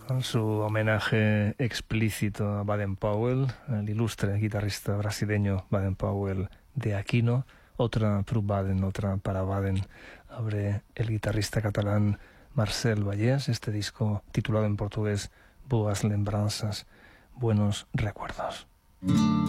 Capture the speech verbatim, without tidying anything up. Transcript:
con su homenaje explícito a Baden-Powell, el ilustre guitarrista brasileño Baden-Powell de Aquino. Otra pro Baden, otra para Baden, abre el guitarrista catalán Marcel Vallès, este disco titulado en portugués Boas Lembranças, Buenos Recuerdos.